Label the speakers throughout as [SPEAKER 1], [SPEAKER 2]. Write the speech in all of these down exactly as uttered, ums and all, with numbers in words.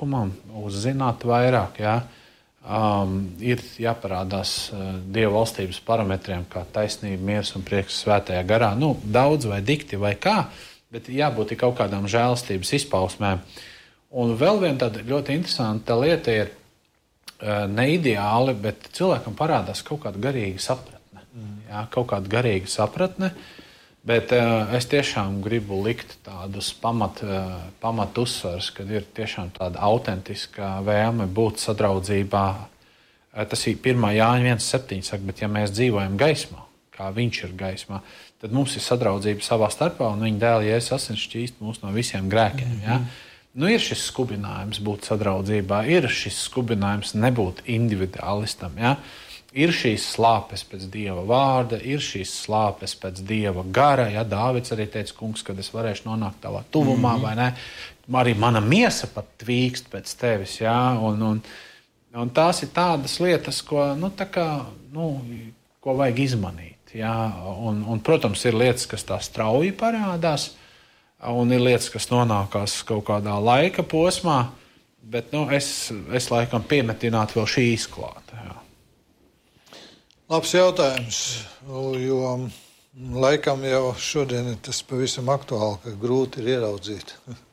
[SPEAKER 1] likumam, uzzināt vairāk, jā. Um, ir jāparādās uh, Dieva valstības parametriem, kā taisnība, miers un prieks svētajā garā. Nu, daudz vai dikti vai kā, bet jābūt kaut kādām žēlastības izpausmēm. Un vēl viena tāda ļoti interesanta lieta ir uh, neideāli, bet cilvēkam parādās kaut kāda garīga sapratne. Mm. Jā, kaut kāda garīga sapratne, bet uh, es tiešām gribu likt tādus pamat, uh, pamat uzsvars, kad ir tiešām tāda autentiska vēlme būt sadraudzībā. Uh, tas ir pirmā Jāņa viens septiņi saka, bet ja mēs dzīvojam gaismā, kā viņš ir gaismā, tad mums ir sadraudzība savā starpā un viņa dēla Jēzus asins šķīst mūs no visiem grēkiem. Mm-hmm. Ja? Nu, ir šis skubinājums būt sadraudzībā, ir šis skubinājums nebūt individualistam. Ja? Ir šīs slāpes pēc Dieva vārda, ir šīs slāpes pēc Dieva gara. Ja, Dāvids arī teica, kungs, kad es varēšu nonākt tavā tuvumā, mm-hmm. vai ne? Arī mana miesa pat tvīkst pēc tevis. Ja? Un, un, un tās ir tādas lietas, ko, nu, tā kā, nu, ko vajag izmanīt. Ja? Un, un, protams, ir lietas, kas tā strauji parādās, un ir lietas, kas nonākās kaut kādā laika posmā, bet nu, es, es laikam piemetinātu vēl šī izklāta. Ja?
[SPEAKER 2] Labs jautājums, jo laikam jau šodien ir tas pavisam aktuāli, ka grūti ir ieraudzīt.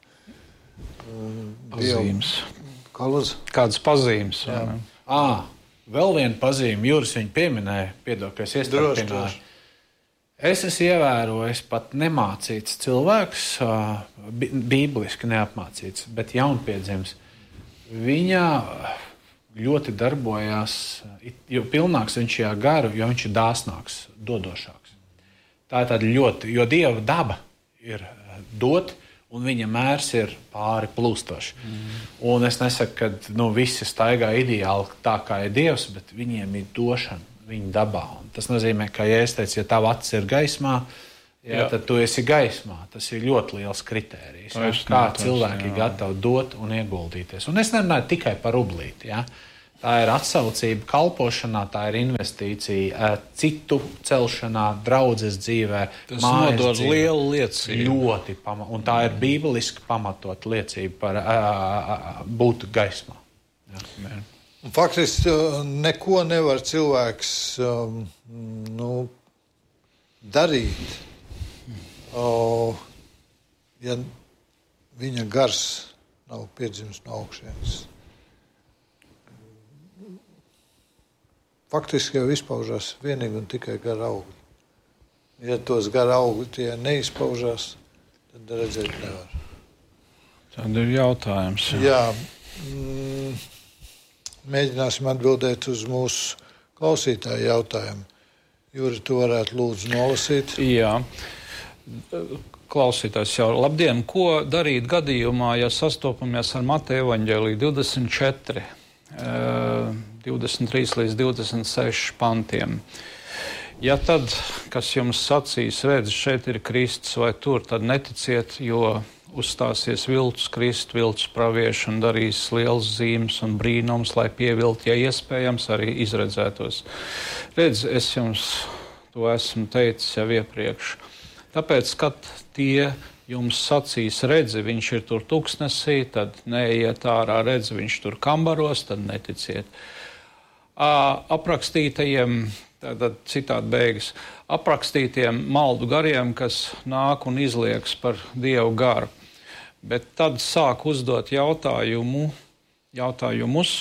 [SPEAKER 3] Pazīmes.
[SPEAKER 2] Kaluz?
[SPEAKER 3] Kādas pazīmes?
[SPEAKER 1] Ā, vēl viena pazīme, Juris viņu pieminēja, piedod, ka es iestarpināju. Es esmu ievērojis pat nemācīts cilvēks, bībeliski neapmācīts, bet jaunpiedzimis. Viņa ļoti darbojās, jo pilnāks viņš ir garu, jo viņš ir dāsnāks, dodošāks. Tā ir tāda ļoti, jo Dieva daba ir dot, un viņa mērs ir pāri plūstoši. Mm. Un es nesaku, ka nu, visi staigā ideāli tā, kā ir Dievs, bet viņiem ir došana viņa dabā. Un tas nozīmē, ka, ja es teicu, ja tava acis ir gaismā, jā, jā. tad tu esi gaismā. Tas ir ļoti liels kritērijs. Ja? Kā cilvēki ir gatavi dot un ieguldīties. Un es nerunāju tikai par rublīti. Ja? Tā ir atsaucība kalpošanā, tā ir investīcija citu celšanā, draudzes dzīvē,
[SPEAKER 3] tas
[SPEAKER 1] mājas
[SPEAKER 3] nodod
[SPEAKER 1] dzīvē.
[SPEAKER 3] Lielu liecību.
[SPEAKER 1] Ļoti pama, un tā ir bībeliski pamatot liecība par a, a, a, būt gaismā. Ja?
[SPEAKER 2] Faktiski neko nevar cilvēks um, nu, darīt, o, ja viņa gars nav piedzimis no augšienes. Faktiski jau izpaužās vienīgi un tikai gara augļi. Ja tos gara augļi tie neizpaužās, tad redzēt nevar.
[SPEAKER 3] Tad ir jautājums.
[SPEAKER 2] Jā. Mm, mēģināsim atbildēt uz mūsu klausītāju jautājumu. Juri, tu varētu lūdzu nolasīt?
[SPEAKER 3] Jā. Klausītājs jau. Labdien, ko darīt gadījumā, ja sastopamies ar Mateja evaņģēliju divdesmit četri? divdesmit trīs līdz divdesmit seši pantiem. Ja tad, kas jums sacīs, redz, šeit ir Kristus vai tur, tad neticiet, jo uzstāsies viltus Kristus, viltus pravieši un darīs liels zīmes un brīnums, lai pievilt, ja iespējams, arī izredzētos. Redz, es jums to esmu teicis jau iepriekš. Tāpēc, kad tie jums sacīs, redzi, viņš ir tur tuksnesī, tad neiet ārā, redzi, viņš tur kambaros, tad neticiet. Aprakstītajiem, tātad citādi beigas, aprakstītiem maldu gariem, kas nāk un izlieks par Dievu garu. Bet tad sāk uzdot jautājumu, jautājumus,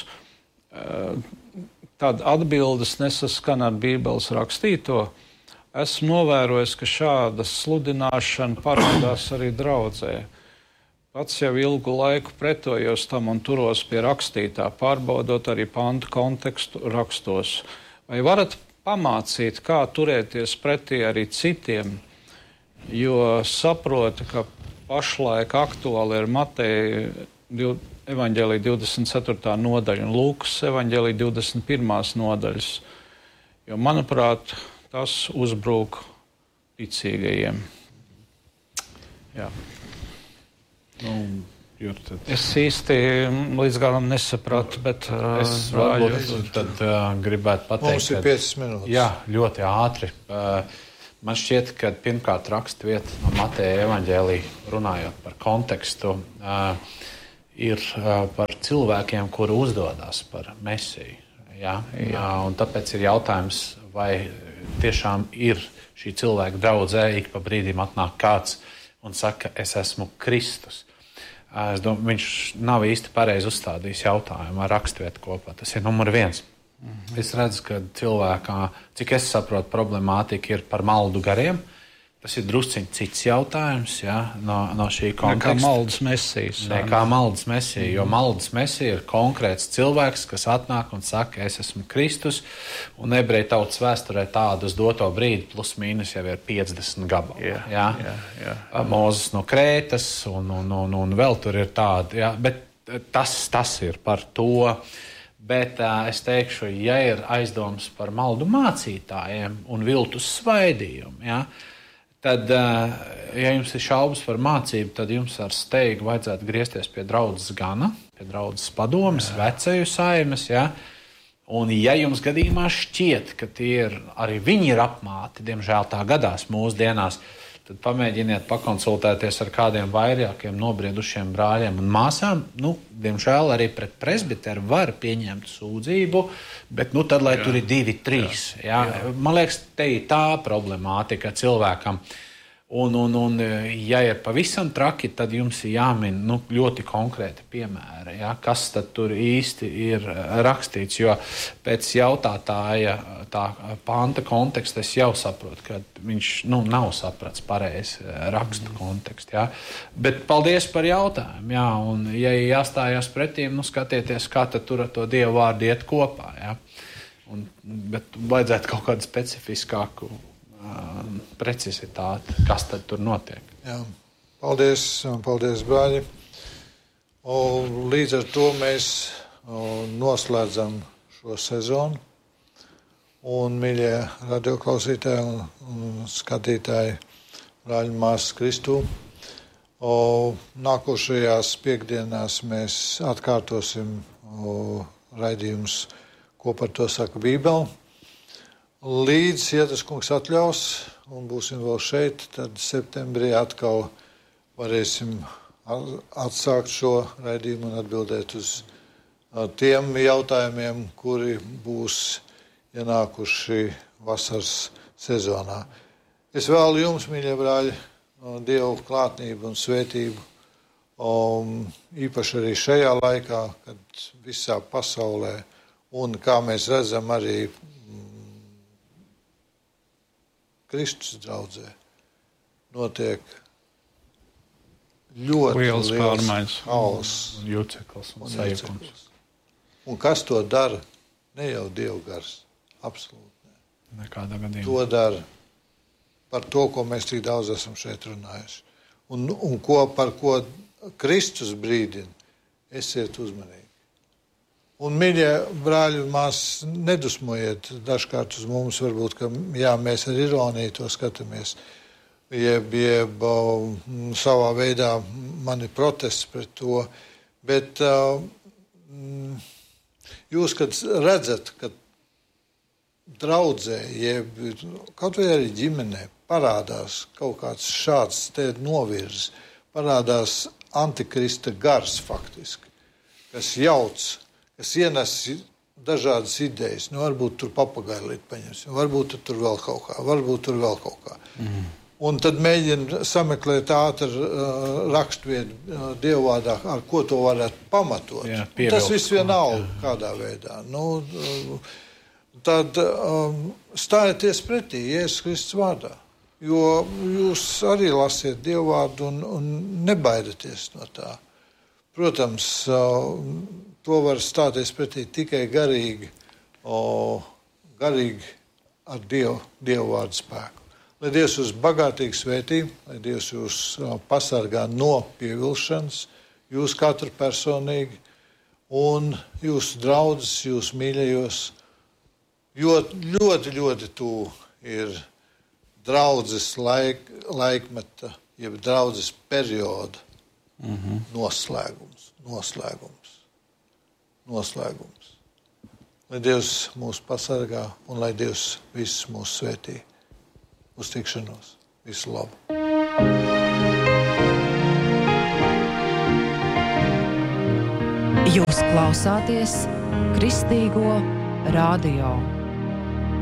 [SPEAKER 3] tad atbildes nesaskan ar Bībeles rakstīto. Esmu novērojis, ka šāda sludināšana parādās arī draudzē. Pats jau ilgu laiku pretojos tam un turos pie rakstītā, pārbaudot arī pantu kontekstu rakstos. Vai varat pamācīt, kā turēties pretī arī citiem, jo saprotu, ka pašlaik aktuāli ir Mateja evaņģēlija divdesmit ceturtā nodaļa un Lūkas evaņģēlija divdesmit pirmās nodaļas. Jo, manuprāt, tas uzbrūk ticīgajiem. Jā.
[SPEAKER 1] Nu, Jur, tad...
[SPEAKER 3] Es īsti līdz galam nesapratu, bet...
[SPEAKER 1] Es varbūt tad uh, gribētu pateikt,
[SPEAKER 2] mums ir piecas minūtes.
[SPEAKER 1] Jā, ļoti ātri. Uh, man šķiet, ka pirmkārt rakstvieta no Mateja evaņģēlija, runājot par kontekstu, uh, ir uh, par cilvēkiem, kuri uzdodas par Mesiju. Ja? Jā. Un tāpēc ir jautājums, vai tiešām ir šī cilvēka draudzē, ik pa brīdim atnāk kāds un saka, es esmu Kristus. Es domāju, viņš nav īsti pareizi uzstādījis jautājumu ar raksturvietu kopā. Tas ir numur viens. Mm-hmm. Es redzu, ka cilvēkā, cik es saprotu, problemātika ir par maldu gariem. Tas ir drusciņ cits jautājums, ja, no, no šī konteksta.
[SPEAKER 3] Nekā maldas mesijas.
[SPEAKER 1] Nekā maldas mesija, mm-hmm. jo maldas mesija ir konkrēts cilvēks, kas atnāk un saka, es esmu Kristus, un ebreju tautas vēsturē tādu uz doto brīdi plus mīnus jau ir piecdesmit gabali. Yeah, ja? yeah, yeah. Mūzes no Krētas, un, un, un, un vēl tur ir tādi, ja? Bet tas, tas ir par to. Bet uh, es teikšu, ja ir aizdomas par maldu mācītājiem un viltus svaidījumu, ja? Tad, ja jums ir šaubas par mācību, tad jums ar steigu vajadzētu griezties pie draudzes gana, pie draudzes padomes, veceju saimes. Ja? Un, ja jums gadījumā šķiet, ka tie ir, arī viņi ir apmāti, diemžēl tā gadās mūsdienās, tad pamēģiniet pakonsultēties ar kādiem vairākiem nobriedušiem brāļiem un māsām. Nu, diemžēl arī pret presbiteru var pieņemt sūdzību, bet nu, tad, lai jā. Tur ir divi, trīs. Jā. Jā. Man liekas, te ir tā problemātika cilvēkam. Un, un, un, ja ir pavisam traki, tad jums ir jāmin nu, ļoti konkrēti piemēri, ja? Kas tad tur īsti ir rakstīts. Jo pēc jautātāja tā panta konteksta es jau saprotu, ka viņš nu, nav saprats pareizi rakstu kontekstu. Ja? Bet paldies par jautājumu. Ja? Un, ja jāstājās pretīm, nu, skatieties, kā tad tur ar to Dievu vārdu iet kopā. Ja? Un, bet vajadzētu kaut kādu specifiskāku precizitāti, kas tad tur notiek.
[SPEAKER 2] Jā. Paldies, paldies, brāļi. Un līdz ar to mēs noslēdzam šo sezonu. Un, mīļie radioklausītāji un, un skatītāji, brāļi māsas Kristū, nākošajās piekdienās mēs atkārtosim raidījumus, ko par to saka Bībele. Līdz, ja tas kungs atļaus, un būsim vēl šeit, tad septembrī atkal varēsim atsākt šo raidījumu un atbildēt uz tiem jautājumiem, kuri būs ienākuši vasaras sezonā. Es vēlu jums, mīļie brāļi, Dievu klātnību un svētību, um, īpaši arī šajā laikā, kad visā pasaulē, un kā mēs redzam arī Kristus draudzē notiek ļoti liels hauss
[SPEAKER 1] un juceklis un sajukums.
[SPEAKER 2] Un kas to dara? Ne jau Dievu gars. Absolūti ne.
[SPEAKER 1] Nekādā gadījumā.
[SPEAKER 2] To dara par to, ko mēs tik daudz esam šeit runājuši. Un, un ko, par ko Kristus brīdina, esiet uzmanīgi. Un, mīļie brāļi un māsas, nedusmojiet dažkārt uz mums, varbūt, ka jā, mēs ar ironiju to skatāmies, jeb, jeb uh, savā veidā man ir protests pret to, bet uh, jūs, kad redzat, ka draudzē, jeb kaut vai arī ģimenē parādās kaut kāds šāds te novirzes, parādās antikrista gars faktiski, kas jauc, kas ienes dažādas idejas. Nu, varbūt tur papagailīt paņemsim, varbūt tur vēl kaut kā, varbūt tur vēl kaut kā. Mm. Un tad mēģina sameklēt ātri uh, raksturvietu uh, dievvārdā, ar ko to varētu pamatot. Jā, tas viss vienalga kādā veidā. Nu, uh, tad um, stājieties pretī Jēzus Kristus vārdā. Jo jūs arī lasiet dievvārdu un, un nebaidieties no tā. Protams, uh, to var stāties pretī tikai garīgi, o, garīgi ar Dievu, Dievu vārdu spēku. Lai Dievs jūs bagātīgi svētī, lai Dievs jūs pasargā no pievilšanas, jūs katru personīgi, un jūsu draudzes, jūs mīļajos, jo ļoti, ļoti tuvu ir draudzes laik, laikmeta, jeb draudzes perioda mm-hmm. noslēgums, noslēgums. Noslēgums. Lai Dievs mūs pasargā un lai Dievs visus mūs svētī. Uz tikšanos. Visu labu.
[SPEAKER 4] Jūs klausāties Kristīgo radio.